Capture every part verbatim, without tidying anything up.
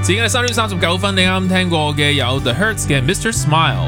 時間係三點三十九分，你啱聽過嘅有 The Hurts 嘅 Mister Smile。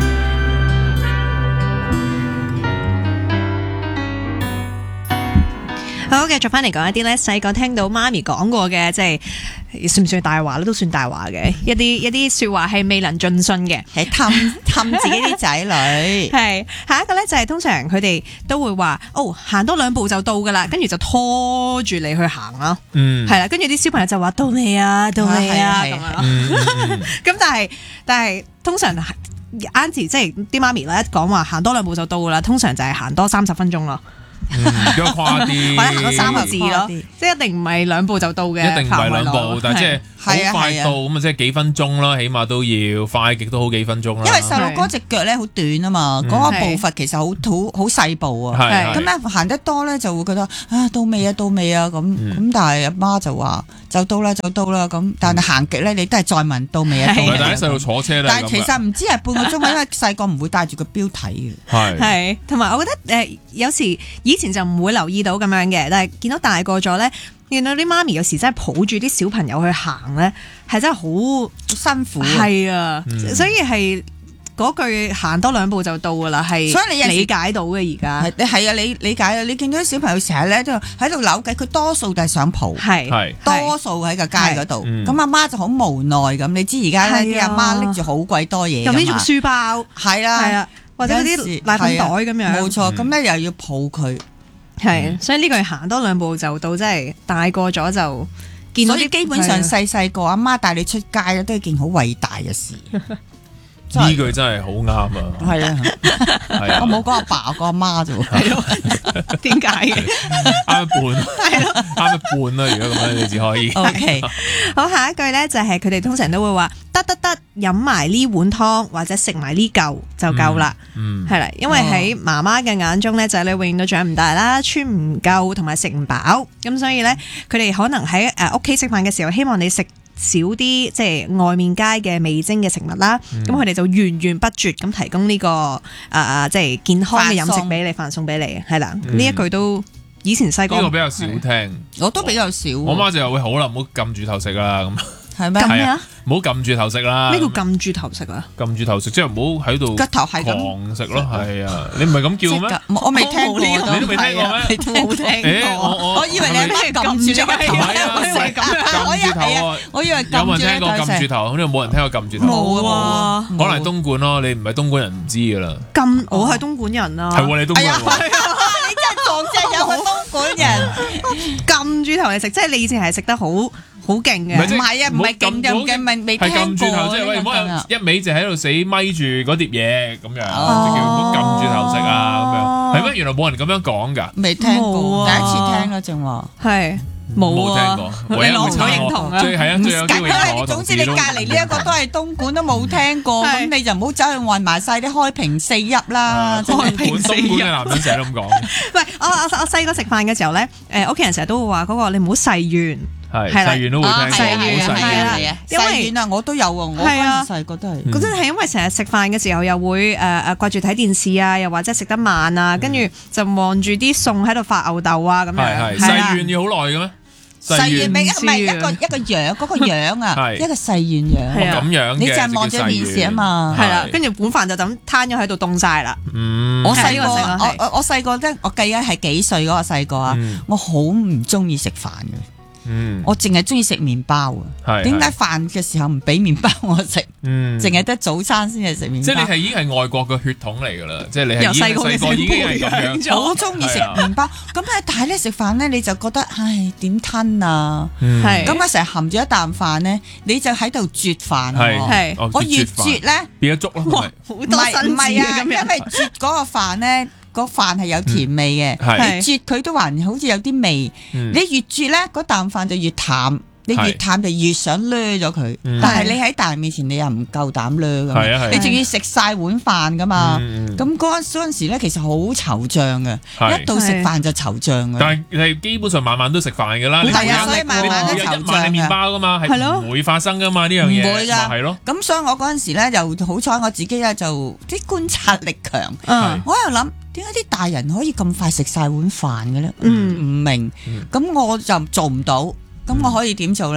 好，繼續翻嚟講一啲咧細個聽到媽咪講過嘅，即係算唔算大話咧？都算大話嘅一啲一啲説話係未能盡信嘅， 係氹氹自己啲仔女。 係下一個咧就係、是、通常佢哋都會話哦，行多兩步就到噶啦，跟住就拖住你去行啦。嗯，係啦，跟住啲小朋友就話到未啊，到未啊咁樣咯。咁但係但係通常 Auntie 即係啲媽咪咧一講話行多兩步就到噶啦，通常就係行多三十分鐘咯。 嗯，比較誇啲， 或者行多三個字咯，即係一定唔係兩步就到嘅， 一定唔係兩步，但係即係好快到咁啊！即係幾分鐘啦，起碼都要快極都好幾分鐘啦。 因為細路哥隻腳咧好短啊嘛，嗰個步伐其實好好好細步啊。咁咧行得多咧就會覺得啊到未啊到未啊咁咁，但係阿媽就話就到啦就到啦咁，但係行極咧你都係再問到未啊到未。 但係啲細路坐車咧， 但係其實唔知係半個鐘，因為細個唔會帶住個錶睇嘅。 係係同埋我覺得誒有時以前就唔會留意到咁樣嘅，但係見到大個咗咧，見到啲媽咪有時真係抱住啲小朋友去行咧，係真係好辛苦。 係啊，嗯、所以係嗰句行多兩步就到噶啦，係。所以你理解到嘅而家。 你係啊，你理解啊，你見到啲小朋友成日咧都喺度扭計，佢多數就係想抱， 係係多數喺個街嗰度。咁阿媽就好無奈咁，你知而家咧啲阿媽拎住好鬼多嘢， 有呢種書包， 係啦，係啊。或者嗰啲奶粉袋咁樣， 冇錯，咁咧又要抱佢， 係，所以呢句行多兩步就到，真係大個咗就見到啲。 所以基本上細細個阿媽帶你出街咧，都係件好偉大嘅事。 呢句真係好啱啊！ 係啊，係啊，我冇講阿爸，我講阿媽啫喎。 點解嘅？ 啱一半，係咯，啱一半啦。如果咁樣，你只可以。 OK， 好，下一句咧就係佢哋通常都會話得得得，飲埋呢碗湯或者食埋呢嚿就夠啦。嗯，係啦，因為喺媽媽嘅眼中咧，仔女永遠都長唔大啦，穿唔夠同埋食唔飽，咁所以咧，佢哋可能喺誒屋企食飯嘅時候，希望你食少啲即係外面街嘅味精嘅食物啦，咁佢哋就源源不絕咁提供呢、這個誒、呃、即係健康嘅飲食俾你，飯餸俾你，係啦，呢、嗯、一句都以前細個呢個比較少聽， 我都比較少。 我媽就話會好啦，唔好撳住頭食啦咁。 係咩？ 係啊， 唔好撳住頭食啦。 咩叫撳住頭食啊？ 撳住頭食即係唔好喺度個頭係狂食咯，係啊！你唔係咁叫咩？ 我未聽過，你都未聽過咩？ 冇聽過。 我我以為你係撳住個頭， 我以為咁樣。撳住頭啊！ 我以為有冇人聽過撳住頭？呢度冇人聽過撳住頭。 冇啊！ 可能係東莞咯，你唔係東莞人唔知噶啦。 撳我係東莞人啊！ 係喎，你東莞人。 你真係撞正有個東莞人撳住頭嚟食，即係你以前係食得好。好勁嘅， 唔係啊，唔係勁咁嘅，未未聽過。 即係喂，唔好一味就喺度死咪住嗰碟嘢咁樣，就叫唔好撳住頭食啊咁樣。係咩？原來冇人咁樣講㗎。 未聽過，第一次聽啦，正話。 係冇聽過， 你攞唔到認同啊？ 最係啊，最有機會我總之你隔離呢一個都係東莞都冇聽過，咁你就唔好走去混埋曬啲開平四邑啦。 開平四邑嘅男人成日都咁講。 喂，我我我細個食飯嘅時候咧，誒屋企人成日都會話嗰個你唔好細圓。 係細圓都會聽， 細圓係啊， 因為細圓啊，我都有啊，我嗰陣細個都係。 嗰陣係因為成日食飯嘅時候又會誒誒掛住睇電視啊，又或者食得慢啊，跟住就望住啲餸喺度發吽豆啊咁樣。 係係細圓要好耐嘅咩？ 細圓咪唔係一個一個樣嗰個樣啊，一個細圓樣。 咁樣嘅， 你就係望住電視啊嘛。 係啦，跟住碗飯就咁攤咗喺度凍晒啦。 我細個我我我細個咧，我計緊係幾歲嗰個細個啊？我好唔中意食飯嘅。嗯，我淨係中意食麵包啊！點解飯嘅時候唔俾麵包我食？嗯，淨係得早餐先係食麵包。 即係你係已經係外國嘅血統嚟噶啦，即係你係由細個已經係咁樣， 好中意食麵包。咁咧，但係咧食飯咧，你就覺得唉點吞啊？係咁啊，成日含住一啖飯咧，你就喺度啜飯。係我越啜咧， 變咗粥咯。 好多新字啊！ 因為啜嗰個飯咧。個飯係有甜味嘅，你啜佢都還好似有啲味。你越啜咧，嗰啖飯就越淡。你越淡就越想掠咗佢，但係你喺大人面前你又唔夠膽掠㗎，你仲要食晒碗飯㗎嘛？咁嗰陣時咧，其實好惆悵嘅，一到食飯就惆悵嘅。 但係你基本上晚晚都食飯㗎啦， 係啊，所以晚晚都惆悵嘅。 麵包㗎嘛，係唔會發生㗎嘛呢樣嘢， 唔會㗎， 係咯。 咁所以我嗰陣時咧，又好彩我自己咧就啲觀察力強，我喺度諗。點解啲大人可以咁快食晒碗飯嘅咧？唔、嗯、明，咁、嗯、我就做唔到，咁我可以點做咧？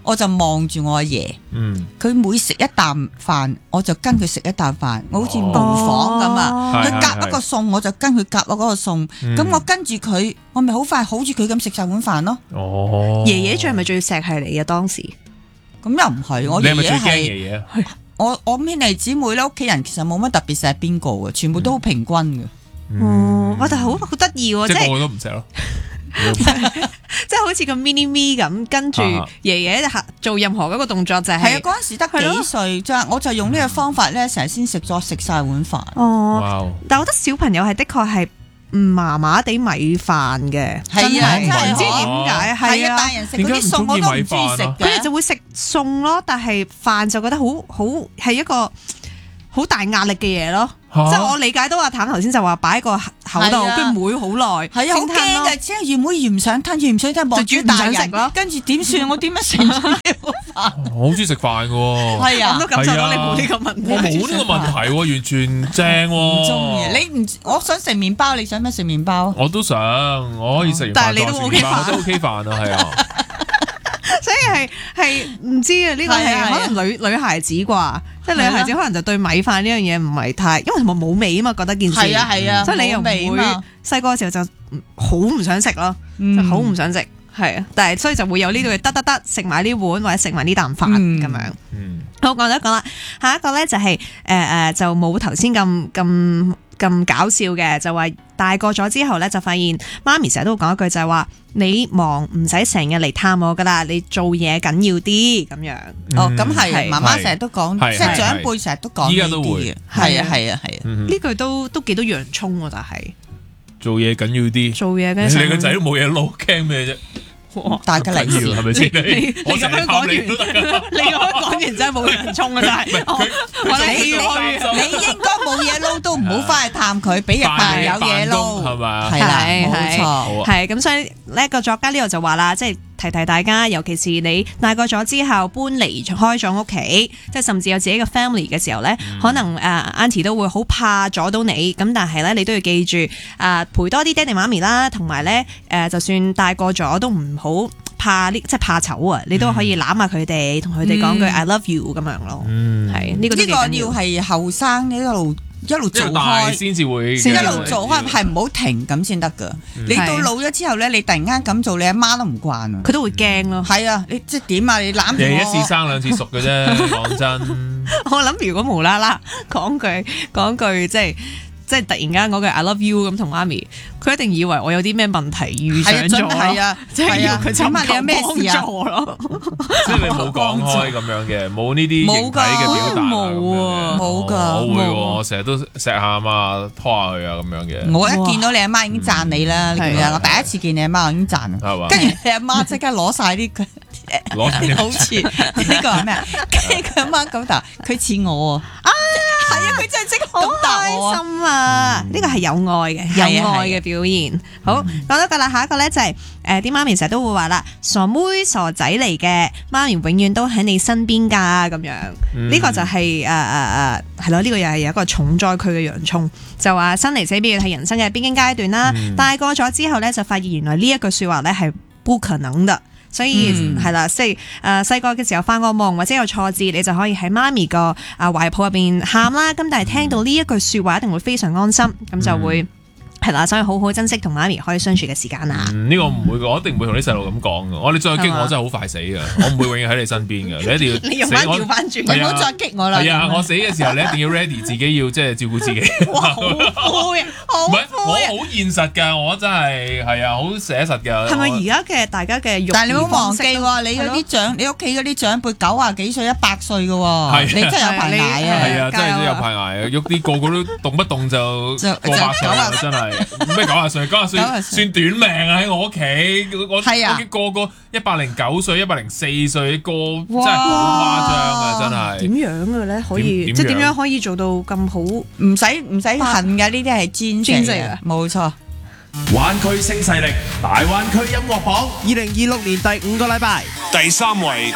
我就望住我阿爺，佢、嗯、每食一啖飯，我就跟佢食一啖飯，我好似模仿咁啊。佢夾、哦、一個餸，我就跟佢夾我嗰個餸，咁、嗯、我跟住佢，我咪好快好似佢咁食晒碗飯咯。 哦， 爺爺最係咪最錫係你嘅當時？ 咁又唔係，我爺爺係。你係咪最驚爺爺？我我兄弟姊妹咧，屋企人其實冇乜特別錫邊個嘅，全部都好平均嘅。 嗯、哦，我哋好好得意喎， 即係個個都唔錫咯。 即係好似個 mini me 咁，跟住爺爺做任何嗰個動作就係、是。係啊，嗰陣時得幾歲啫，我就用呢個方法咧，成日先食咗食晒碗飯。哦，哇但係我覺得小朋友係的確係麻麻地米飯嘅，係啊，真係唔知點解，係啊，大人食嗰啲餸我都唔中意食，佢哋就會食餸咯，但係飯就覺得好好係一個好大壓力嘅嘢咯。即係我理解到阿譚頭先就話擺喺個口度，跟住妹好耐，係啊，好驚嘅。即係越妹越唔想吞，越唔想吞，望住大人咯。跟住點算？我點樣食咗呢個飯？我好中意食飯嘅，係啊，我都感受到你冇呢個問題。我冇呢個問題，完全正。唔中意你唔？我想食麵包，你想咩食麵包？我都想，我可以食完飯再食麵包，我都 OK 飯啊，係啊。所以係係唔知啊，呢個係可能女女孩子啩。即係女孩子可能就對米飯呢樣嘢唔係太，因為同埋冇味啊嘛，覺得件事係啊係啊，所以你又唔會細個嘅時候就好唔想食咯，就好唔想食，係啊，但係所以就會有呢度嘅得得得食埋呢碗或者食埋呢啖飯咁樣。嗯，好，講咗講啦，下一個咧就係誒誒就冇頭先咁咁咁搞笑嘅，就話大個咗之後咧就發現媽咪成日都會講一句就係話你忙唔使成日嚟探我噶啦，你做嘢緊要啲咁樣。哦，咁係媽媽成日都講，即係長輩成日都講呢啲嘅，係啊係啊係啊，呢句都都幾多洋葱喎，但係做嘢緊要啲，做嘢緊要。你個仔都冇嘢撈，驚咩啫？大家嚟要係咪先？你你咁樣講完，你咁樣講完真係冇洋葱啊！真係，我你你你應該冇嘢撈都唔好翻去探佢，俾人扮有嘢撈係嘛？係啦，冇錯，係咁。所以呢個作家呢度就話啦，即係提提大家，尤其是你大個咗之後搬離開咗屋企，即係甚至有自己嘅 family 嘅時候咧，可能誒 Auntie 都會好怕阻到你。咁但係咧，你都要記住誒陪多啲爹哋媽咪啦，同埋咧誒，就算大個咗都唔好。好怕呢，即係怕醜啊！你都可以攬下佢哋，同佢哋講句 I love you 咁樣咯。嗯，係呢個呢個要係後生一路一路做開先至會，一路做開係唔好停咁先得噶。你到老咗之後咧，你突然間咁做，你阿媽都唔慣啊，佢都會驚咯。係啊，你即係點啊？你攬住我，一次生兩次熟嘅啫。講真，我諗如果無啦啦講句講句即係。即係突然間嗰句 I love you 咁同媽咪，佢一定以為我有啲咩問題遇上咗，係啊，即係要佢請問你有咩事啊？即係你冇講開咁樣嘅，冇呢啲形體嘅表達冇啊，冇㗎，我會，我成日都錫下阿媽，拖下佢啊咁樣嘅。我一見到你阿媽已經讚你啦，我第一次見你阿媽我已經讚，係嘛？跟住你阿媽即刻攞晒啲佢，攞曬好似呢個係咩啊？跟住佢阿媽咁答，佢似我啊。係啊，佢真係即刻咁答我，開心啊！呢個係有愛嘅，有愛嘅表現。好，講多個啦，下一個咧就係誒啲媽咪成日都會話啦，傻妹傻仔嚟嘅，媽咪永遠都喺你身邊噶咁樣。呢個就係誒誒誒係咯，呢個又係有一個重災區嘅洋葱，就話生離死別係人生嘅必經階段啦。大個咗之後咧，就發現原來呢一句說話咧係不可能的。所以係啦，即係誒細個嘅時候發個夢或者有挫折，你就可以喺媽咪個啊懷抱入邊喊啦。咁但係聽到呢一句説話，一定會非常安心，咁、嗯、就會係啦。所以好好珍惜同媽咪可以相處嘅時間啊！呢、嗯呢個唔會，我一定唔會同啲細路咁講嘅。我哋再激我真係好快死嘅，我唔會永遠喺你身邊嘅。你一定要你用翻調翻轉，你唔好再激我啦。係啊，我死嘅時候你一定要 ready 自己要即係照顧自己。哇，好灰啊！好灰啊！我好現實㗎，我真係係啊，好寫實㗎。係咪而家嘅大家嘅育兒方式？但係你唔好忘記喎，你嗰啲長，你屋企嗰啲長輩九啊幾歲、一百歲嘅喎，你真係有排捱啊！係啊，真係都有排捱啊！喐啲個個都動不動就過百歲啊！真係咩九啊歲？九啊歲算短命啊！喺我屋企，我我見個個一百零九歲、一百零四歲個真係好誇張啊！真係點樣嘅咧？可以即係點樣可以做到咁好？唔使唔使恨㗎，呢啲係專專職啊！冇錯。灣區新勢力大灣區音樂榜二零二六年第五個禮拜第三位。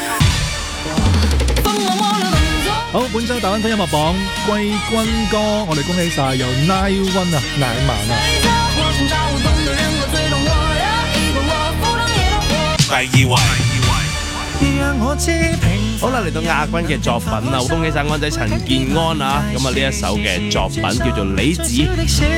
好，本周大灣區音樂榜季軍歌，我哋恭喜晒由 Nine One 啊，乃曼啊。第二位。 好啦，嚟到亞軍嘅作品啦，好恭喜晒安仔陳健安啊！咁啊呢一首嘅作品叫做《李子》。